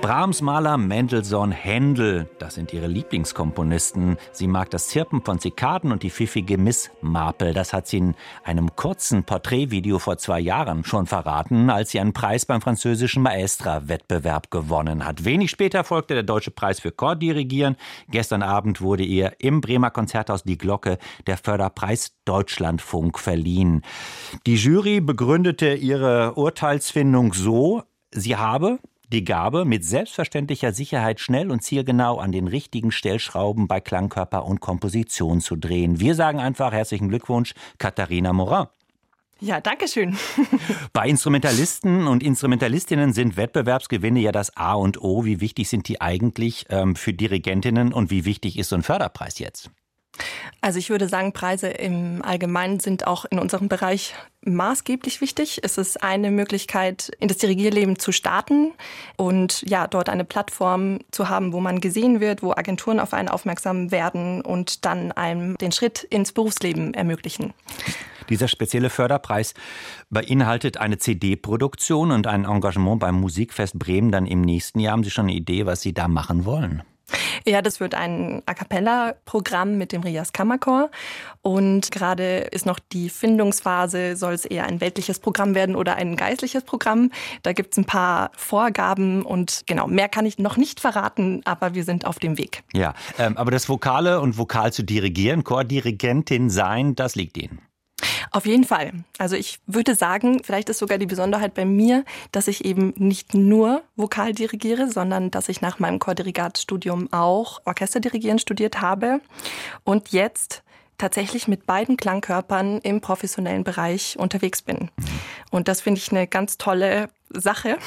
Brahms, Mahler, Mendelssohn, Händel, das sind ihre Lieblingskomponisten. Sie mag das Zirpen von Zikaden und die pfiffige Miss Marple. Das hat sie in einem kurzen Porträtvideo vor 2 Jahren schon verraten, als sie einen Preis beim französischen Maestra-Wettbewerb gewonnen hat. Wenig später folgte der Deutsche Preis für Chordirigieren. Gestern Abend wurde ihr im Bremer Konzerthaus Die Glocke der Förderpreis Deutschlandfunk verliehen. Die Jury begründete ihre Urteilsfindung so: Sie habe die Gabe, mit selbstverständlicher Sicherheit schnell und zielgenau an den richtigen Stellschrauben bei Klangkörper und Komposition zu drehen. Wir sagen einfach herzlichen Glückwunsch, Katharina Morin. Ja, danke schön. Bei Instrumentalisten und Instrumentalistinnen sind Wettbewerbsgewinne ja das A und O. Wie wichtig sind die eigentlich für Dirigentinnen und wie wichtig ist so ein Förderpreis jetzt? Also ich würde sagen, Preise im Allgemeinen sind auch in unserem Bereich maßgeblich wichtig. Es ist eine Möglichkeit, in das Dirigierleben zu starten und ja, dort eine Plattform zu haben, wo man gesehen wird, wo Agenturen auf einen aufmerksam werden und dann einem den Schritt ins Berufsleben ermöglichen. Dieser spezielle Förderpreis beinhaltet eine CD-Produktion und ein Engagement beim Musikfest Bremen dann im nächsten Jahr. Haben Sie schon eine Idee, was Sie da machen wollen? Ja, das wird ein A-cappella-Programm mit dem Rias Kammerchor. Und gerade ist noch die Findungsphase, soll es eher ein weltliches Programm werden oder ein geistliches Programm. Da gibt es ein paar Vorgaben und genau, mehr kann ich noch nicht verraten, aber wir sind auf dem Weg. Ja, aber das Vokale und Vokal zu dirigieren, Chordirigentin sein, das liegt Ihnen. Auf jeden Fall. Also ich würde sagen, vielleicht ist sogar die Besonderheit bei mir, dass ich eben nicht nur Vokal dirigiere, sondern dass ich nach meinem Chordirigatstudium auch Orchesterdirigieren studiert habe und jetzt tatsächlich mit beiden Klangkörpern im professionellen Bereich unterwegs bin. Und das finde ich eine ganz tolle Sache,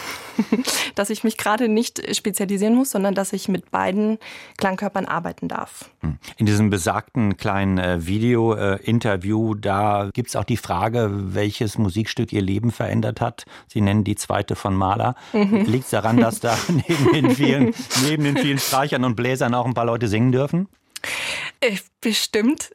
dass ich mich gerade nicht spezialisieren muss, sondern dass ich mit beiden Klangkörpern arbeiten darf. In diesem besagten kleinen Video-Interview, da gibt es auch die Frage, welches Musikstück Ihr Leben verändert hat. Sie nennen die zweite von Mahler. Liegt es daran, dass da neben den vielen Streichern und Bläsern auch ein paar Leute singen dürfen? Bestimmt.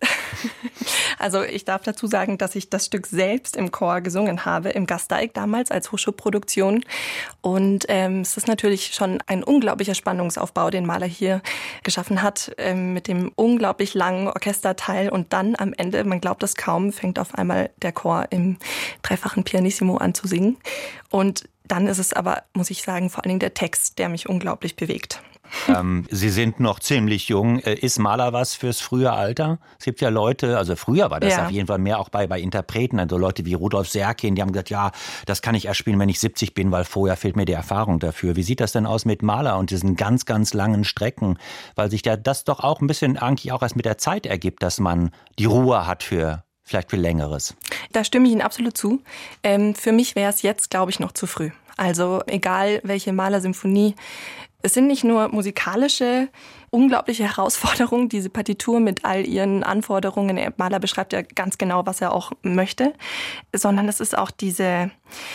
Also ich darf dazu sagen, dass ich das Stück selbst im Chor gesungen habe, im Gasteig damals als Hochschulproduktion. Und es ist natürlich schon ein unglaublicher Spannungsaufbau, den Mahler hier geschaffen hat, mit dem unglaublich langen Orchesterteil. Und dann am Ende, man glaubt es kaum, fängt auf einmal der Chor im dreifachen Pianissimo an zu singen. Und dann ist es aber, muss ich sagen, vor allen Dingen der Text, der mich unglaublich bewegt. Sie sind noch ziemlich jung. Ist Mahler was fürs frühe Alter? Es gibt ja Leute, also früher war das auf jeden Fall mehr auch bei Interpreten, also Leute wie Rudolf Serkin, die haben gesagt, ja, das kann ich erst spielen, wenn ich 70 bin, weil vorher fehlt mir die Erfahrung dafür. Wie sieht das denn aus mit Mahler und diesen ganz, ganz langen Strecken? Weil sich das doch auch ein bisschen eigentlich auch erst mit der Zeit ergibt, dass man die Ruhe hat vielleicht für Längeres. Da stimme ich Ihnen absolut zu. Für mich wäre es jetzt, glaube ich, noch zu früh. Also egal, welche Mahler-Symphonie. Es sind nicht nur musikalische, unglaubliche Herausforderungen, diese Partitur mit all ihren Anforderungen. Der Mahler beschreibt ja ganz genau, was er auch möchte, sondern es ist auch diese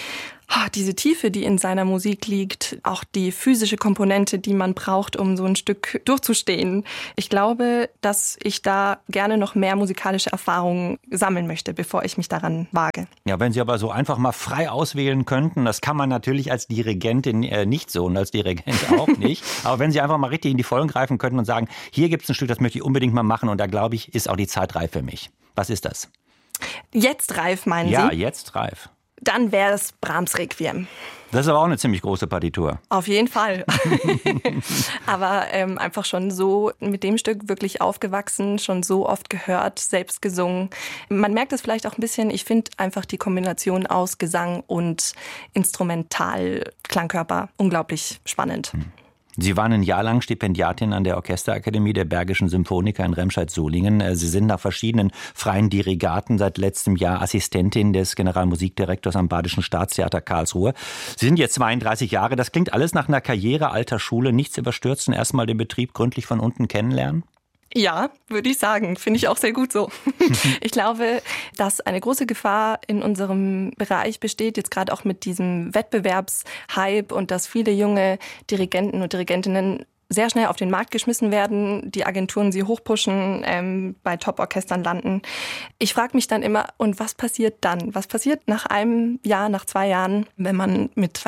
Tiefe, die in seiner Musik liegt, auch die physische Komponente, die man braucht, um so ein Stück durchzustehen. Ich glaube, dass ich da gerne noch mehr musikalische Erfahrungen sammeln möchte, bevor ich mich daran wage. Ja, wenn Sie aber so einfach mal frei auswählen könnten, das kann man natürlich als Dirigentin nicht so und als Dirigent auch nicht. Aber wenn Sie einfach mal richtig in die Vollen greifen könnten und sagen, hier gibt es ein Stück, das möchte ich unbedingt mal machen und da glaube ich, ist auch die Zeit reif für mich. Was ist das? Jetzt reif, meinen Sie? Ja, jetzt reif. Dann wäre es Brahms Requiem. Das ist aber auch eine ziemlich große Partitur. Auf jeden Fall. Aber einfach schon so mit dem Stück wirklich aufgewachsen, schon so oft gehört, selbst gesungen. Man merkt es vielleicht auch ein bisschen, ich finde einfach die Kombination aus Gesang und Instrumental-Klangkörper unglaublich spannend. Sie waren ein Jahr lang Stipendiatin an der Orchesterakademie der Bergischen Symphoniker in Remscheid-Solingen. Sie sind nach verschiedenen freien Dirigaten seit letztem Jahr Assistentin des Generalmusikdirektors am Badischen Staatstheater Karlsruhe. Sie sind jetzt 32 Jahre. Das klingt alles nach einer Karriere alter Schule. Nichts überstürzen, erstmal den Betrieb gründlich von unten kennenlernen? Ja, würde ich sagen. Finde ich auch sehr gut so. Ich glaube, dass eine große Gefahr in unserem Bereich besteht, jetzt gerade auch mit diesem Wettbewerbshype und dass viele junge Dirigenten und Dirigentinnen sehr schnell auf den Markt geschmissen werden, die Agenturen sie hochpushen, bei Top-Orchestern landen. Ich frage mich dann immer, und was passiert dann? Was passiert nach einem Jahr, nach 2 Jahren, wenn man mit,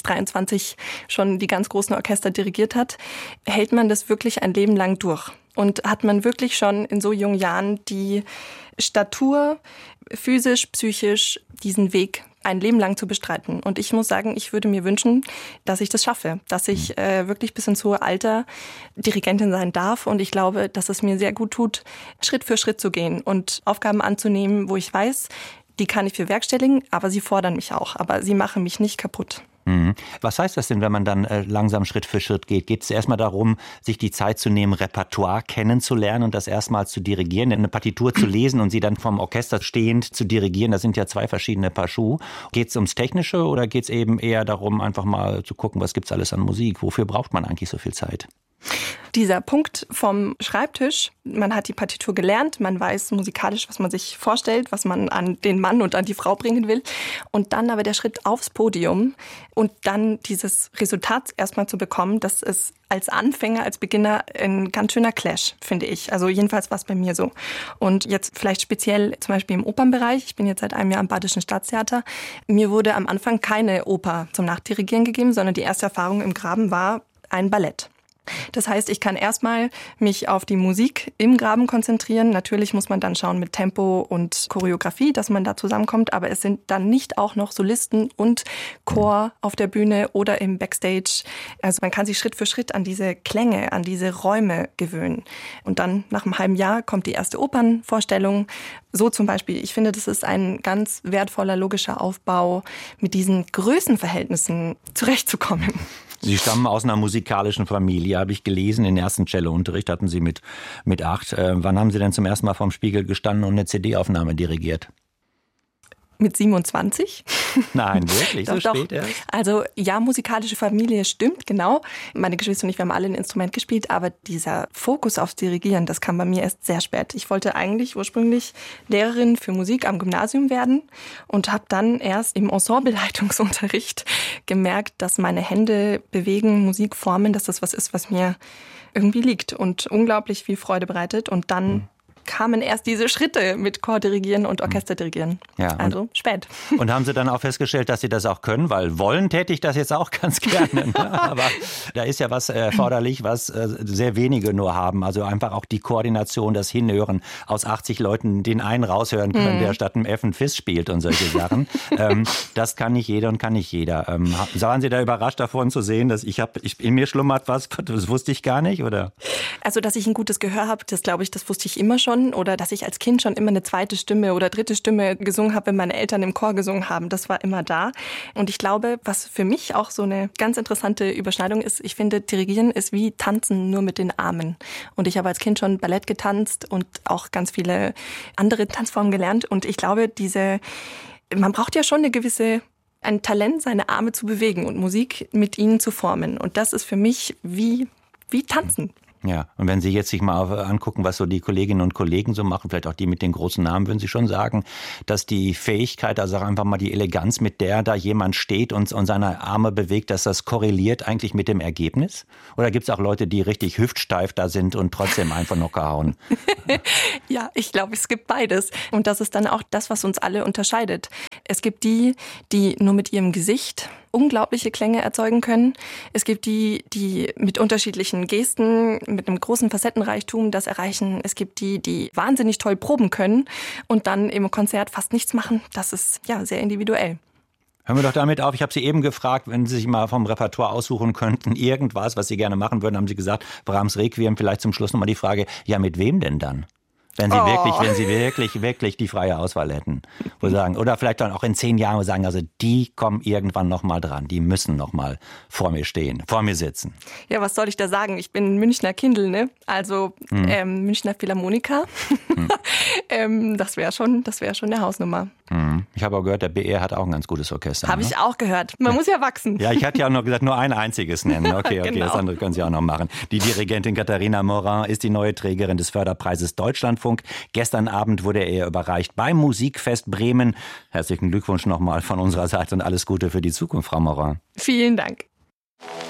23 schon die ganz großen Orchester dirigiert hat? Hält man das wirklich ein Leben lang durch? Und hat man wirklich schon in so jungen Jahren die Statur, physisch, psychisch, diesen Weg ein Leben lang zu bestreiten? Und ich muss sagen, ich würde mir wünschen, dass ich das schaffe, dass ich wirklich bis ins hohe Alter Dirigentin sein darf. Und ich glaube, dass es mir sehr gut tut, Schritt für Schritt zu gehen und Aufgaben anzunehmen, wo ich weiß, die kann ich bewerkstelligen, aber sie fordern mich auch. Aber sie machen mich nicht kaputt. Was heißt das denn, wenn man dann langsam Schritt für Schritt geht? Geht es erstmal darum, sich die Zeit zu nehmen, Repertoire kennenzulernen und das erstmal zu dirigieren, eine Partitur zu lesen und sie dann vom Orchester stehend zu dirigieren? Das sind ja 2 verschiedene Paar Schuhe. Geht es ums Technische oder geht es eben eher darum, einfach mal zu gucken, was gibt's alles an Musik? Wofür braucht man eigentlich so viel Zeit? Dieser Punkt vom Schreibtisch, man hat die Partitur gelernt, man weiß musikalisch, was man sich vorstellt, was man an den Mann und an die Frau bringen will. Und dann aber der Schritt aufs Podium und dann dieses Resultat erstmal zu bekommen, das ist als Anfänger, als Beginner ein ganz schöner Clash, finde ich. Also jedenfalls war es bei mir so. Und jetzt vielleicht speziell zum Beispiel im Opernbereich. Ich bin jetzt seit einem Jahr am Badischen Staatstheater. Mir wurde am Anfang keine Oper zum Nachdirigieren gegeben, sondern die erste Erfahrung im Graben war ein Ballett. Das heißt, ich kann erstmal mich auf die Musik im Graben konzentrieren. Natürlich muss man dann schauen mit Tempo und Choreografie, dass man da zusammenkommt. Aber es sind dann nicht auch noch Solisten und Chor auf der Bühne oder im Backstage. Also man kann sich Schritt für Schritt an diese Klänge, an diese Räume gewöhnen. Und dann nach einem halben Jahr kommt die erste Opernvorstellung. So zum Beispiel, ich finde, das ist ein ganz wertvoller, logischer Aufbau, mit diesen Größenverhältnissen zurechtzukommen. Sie stammen aus einer musikalischen Familie, habe ich gelesen. Den ersten Cellounterricht hatten Sie mit 8. Wann haben Sie denn zum ersten Mal vorm Spiegel gestanden und eine CD-Aufnahme dirigiert? Mit 27? Nein, wirklich? So spät erst? Also ja, musikalische Familie stimmt, genau. Meine Geschwister und ich, wir haben alle ein Instrument gespielt, aber dieser Fokus aufs Dirigieren, das kam bei mir erst sehr spät. Ich wollte eigentlich ursprünglich Lehrerin für Musik am Gymnasium werden und habe dann erst im Ensembleleitungsunterricht gemerkt, dass meine Hände bewegen, Musik formen, dass das was ist, was mir irgendwie liegt und unglaublich viel Freude bereitet. Und dann kamen erst diese Schritte mit Chordirigieren und Orchesterdirigieren. Ja, also spät. Und haben Sie dann auch festgestellt, dass Sie das auch können? Weil wollen täte ich das jetzt auch ganz gerne. Aber da ist ja was erforderlich, was sehr wenige nur haben. Also einfach auch die Koordination, das Hinhören, aus 80 Leuten den einen raushören können, der statt einem F ein Fis spielt und solche Sachen. Das kann nicht jeder und kann nicht jeder. Waren Sie da überrascht davon zu sehen, dass in mir schlummert was, das wusste ich gar nicht, oder? Also, dass ich ein gutes Gehör habe, das glaube ich, das wusste ich immer schon. Oder dass ich als Kind schon immer eine zweite Stimme oder dritte Stimme gesungen habe, wenn meine Eltern im Chor gesungen haben. Das war immer da. Und ich glaube, was für mich auch so eine ganz interessante Überschneidung ist, ich finde, Dirigieren ist wie Tanzen nur mit den Armen. Und ich habe als Kind schon Ballett getanzt und auch ganz viele andere Tanzformen gelernt. Und ich glaube, man braucht ja schon ein Talent, seine Arme zu bewegen und Musik mit ihnen zu formen. Und das ist für mich wie Tanzen. Ja, und wenn Sie jetzt sich mal angucken, was so die Kolleginnen und Kollegen so machen, vielleicht auch die mit den großen Namen, würden Sie schon sagen, dass die Fähigkeit, also einfach mal die Eleganz, mit der da jemand steht und seine Arme bewegt, dass das korreliert eigentlich mit dem Ergebnis? Oder gibt es auch Leute, die richtig hüftsteif da sind und trotzdem einfach Nocker hauen? Ja, ich glaube, es gibt beides. Und das ist dann auch das, was uns alle unterscheidet. Es gibt die nur mit ihrem Gesicht unglaubliche Klänge erzeugen können. Es gibt die mit unterschiedlichen Gesten, mit einem großen Facettenreichtum das erreichen. Es gibt die wahnsinnig toll proben können und dann im Konzert fast nichts machen. Das ist ja sehr individuell. Hören wir doch damit auf. Ich habe Sie eben gefragt, wenn Sie sich mal vom Repertoire aussuchen könnten, irgendwas, was Sie gerne machen würden, haben Sie gesagt, Brahms Requiem. Vielleicht zum Schluss nochmal die Frage, ja, mit wem denn dann? Wenn Sie wirklich die freie Auswahl hätten. Wo sagen, oder vielleicht dann auch in 10 Jahren sagen, also die kommen irgendwann nochmal dran. Die müssen nochmal vor mir stehen, vor mir sitzen. Ja, was soll ich da sagen? Ich bin Münchner Kindl, ne? Also Münchner Philharmoniker. Das wäre schon eine Hausnummer. Ich habe auch gehört, der BR hat auch ein ganz gutes Orchester. Habe ich auch gehört. Man muss ja wachsen. Ja, ich hatte ja auch noch gesagt, nur ein einziges nennen. Okay, genau. Das andere können Sie auch noch machen. Die Dirigentin Katharina Morin ist die neue Trägerin des Förderpreises Deutschlandfunk. Gestern Abend wurde er ihr überreicht beim Musikfest Bremen. Herzlichen Glückwunsch nochmal von unserer Seite und alles Gute für die Zukunft, Frau Morin. Vielen Dank.